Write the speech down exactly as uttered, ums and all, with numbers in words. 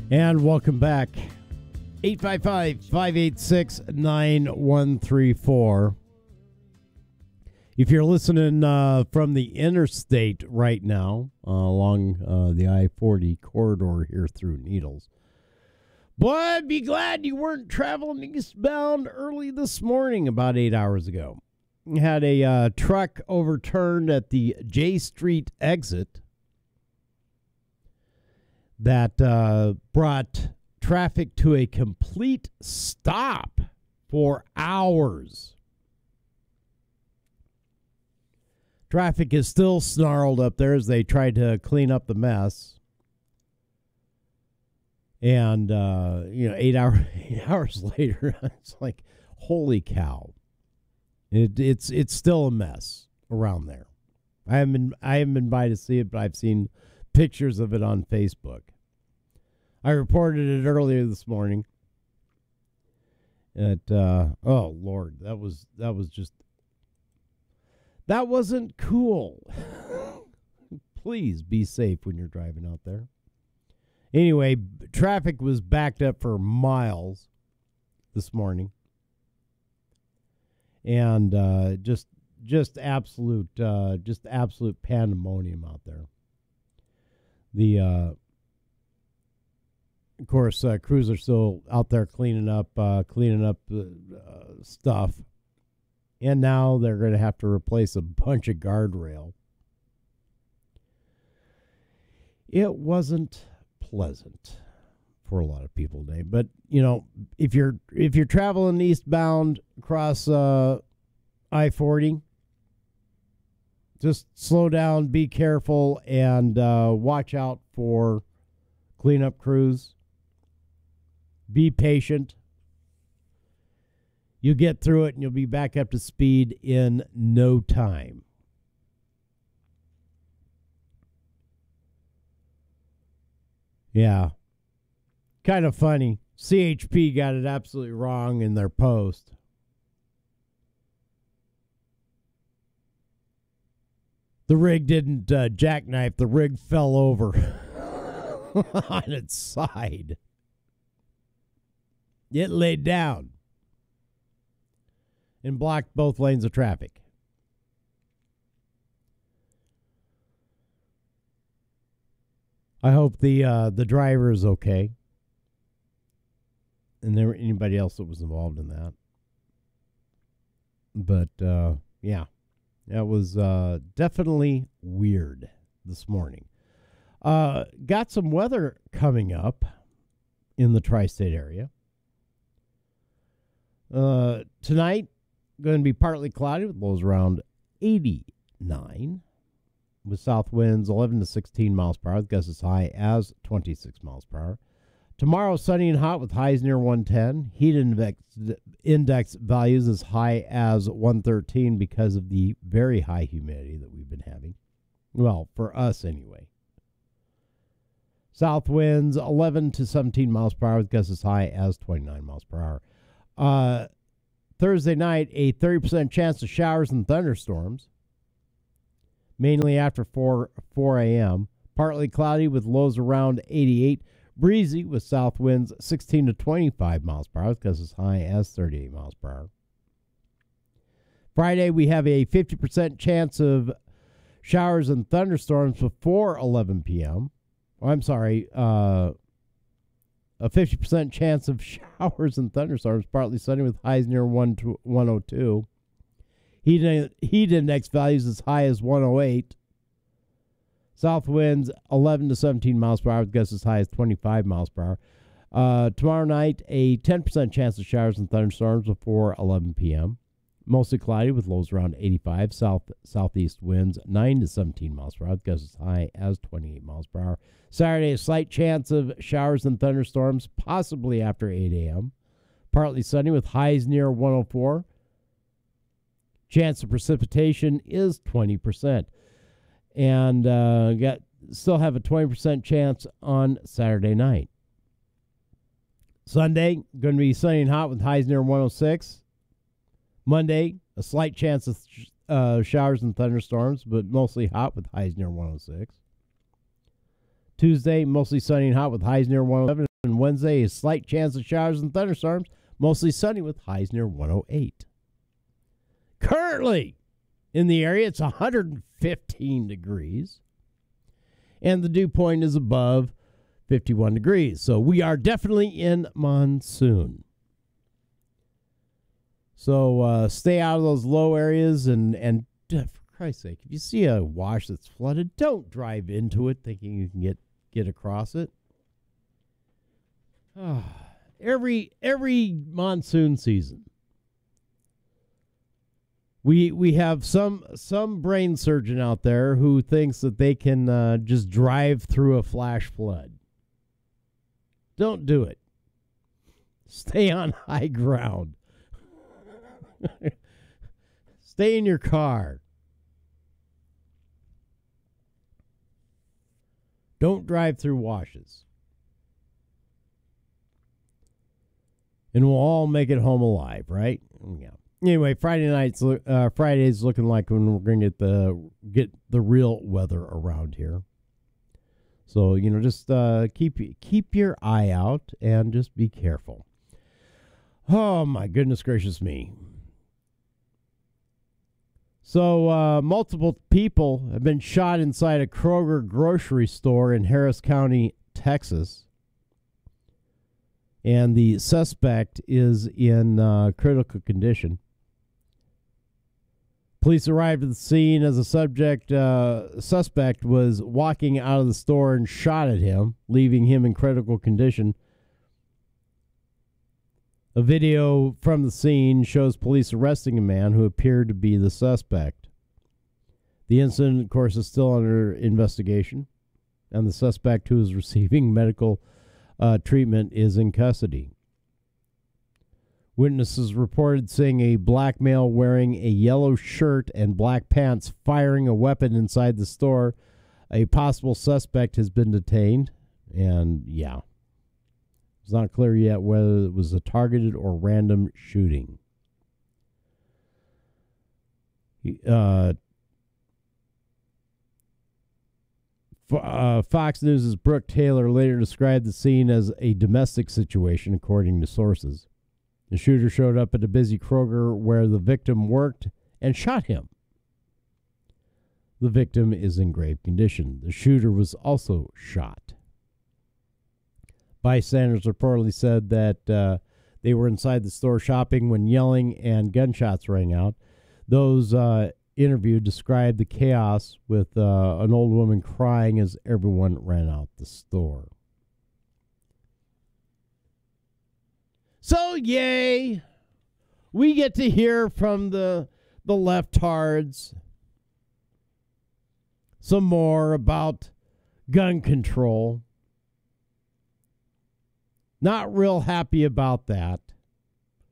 And welcome back. eight five five, five eight six, nine one three four. If you're listening uh, from the interstate right now, uh, along uh, the I forty corridor here through Needles, boy, I'd be glad you weren't traveling eastbound early this morning about eight hours ago. You had a uh, truck overturned at the J Street exit that uh, brought traffic to a complete stop for hours. Traffic is still snarled up there as they tried to clean up the mess. And, uh, you know, eight, hour, eight hours later, it's like, holy cow. It, it's it's still a mess around there. I haven't been, I haven't been by to see it, but I've seen pictures of it on Facebook. I reported it earlier this morning. It, uh, oh, Lord, that was that was just, that wasn't cool. Please be safe when you're driving out there. Anyway, traffic was backed up for miles this morning. And uh, just just absolute uh, just absolute pandemonium out there. The uh, of course uh, crews are still out there cleaning up uh, cleaning up uh, stuff, and now they're going to have to replace a bunch of guardrail. It wasn't pleasant for a lot of people today, but you know, if you're if you're traveling eastbound across uh, I forty, just slow down, be careful, and uh, watch out for cleanup crews. Be patient. You'll get through it, and you'll be back up to speed in no time. Yeah. Kind of funny. C H P got it absolutely wrong in their post. The rig didn't uh, jackknife. The rig fell over on its side. It laid down and blocked both lanes of traffic. I hope the uh, the driver is okay. And there anybody else that was involved in that. But, uh, yeah, that was uh, definitely weird this morning. Uh, got some weather coming up in the tri-state area. Uh, tonight, going to be partly cloudy with lows around eighty-nine. With south winds eleven to sixteen miles per hour. Gusts as high as twenty-six miles per hour. Tomorrow, sunny and hot with highs near one ten. Heat index, index values as high as one thirteen because of the very high humidity that we've been having. Well, for us anyway. South winds eleven to seventeen miles per hour with gusts as high as twenty-nine miles per hour. Uh, Thursday night, a thirty percent chance of showers and thunderstorms, mainly after four a.m. Partly cloudy with lows around eighty-eight. Breezy with south winds sixteen to twenty-five miles per hour, because as high as thirty-eight miles per hour. Friday, we have a fifty percent chance of showers and thunderstorms before eleven p.m. Oh, I'm sorry, uh, a fifty percent chance of showers and thunderstorms, partly sunny with highs near one oh two. Heat, heat index values as high as one oh eight. South winds eleven to seventeen miles per hour, gusts as high as twenty-five miles per hour. Uh, tomorrow night, a ten percent chance of showers and thunderstorms before eleven p.m. Mostly cloudy with lows around eighty-five. South southeast winds nine to seventeen miles per hour, gusts as high as twenty-eight miles per hour. Saturday, a slight chance of showers and thunderstorms, possibly after eight a.m. Partly sunny with highs near one oh four. Chance of precipitation is twenty percent. And uh, got still have a twenty percent chance on Saturday night. Sunday, going to be sunny and hot with highs near one oh six. Monday, a slight chance of uh, showers and thunderstorms, but mostly hot with highs near one oh six. Tuesday, mostly sunny and hot with highs near one oh seven. And Wednesday, a slight chance of showers and thunderstorms, mostly sunny with highs near one oh eight. Currently in the area, it's one hundred fifteen degrees. And the dew point is above fifty-one degrees. So we are definitely in monsoon. So uh, stay out of those low areas. And, and uh, for Christ's sake, if you see a wash that's flooded, don't drive into it thinking you can get, get across it. Oh, every every monsoon season, we we have some some brain surgeon out there who thinks that they can uh, just drive through a flash flood. Don't do it. Stay on high ground. Stay in your car. Don't drive through washes. And we'll all make it home alive, right? Yeah. Anyway, Friday night's uh, Friday's looking like when we're going to get the get the real weather around here. So you know, just uh, keep keep your eye out and just be careful. Oh my goodness gracious me! So uh, multiple people have been shot inside a Kroger grocery store in Harris County, Texas. And the suspect is in uh, critical condition. Police arrived at the scene as a subject uh, suspect was walking out of the store and shot at him, leaving him in critical condition. A video from the scene shows police arresting a man who appeared to be the suspect. The incident, of course, is still under investigation, and the suspect, who is receiving medical Uh, treatment, is in custody. Witnesses reported seeing a black male wearing a yellow shirt and black pants firing a weapon inside the store. A possible suspect has been detained, and yeah, it's not clear yet whether it was a targeted or random shooting. Uh, Uh, Fox News' Brooke Taylor later described the scene as a domestic situation, according to sources. The shooter showed up at a busy Kroger where the victim worked and shot him. The victim is in grave condition. The shooter was also shot. Bystanders reportedly said that uh, they were inside the store shopping when yelling and gunshots rang out. Those uh, interviewed described the chaos with uh, an old woman crying as everyone ran out the store. So, yay! We get to hear from the the leftards some more about gun control. Not real happy about that.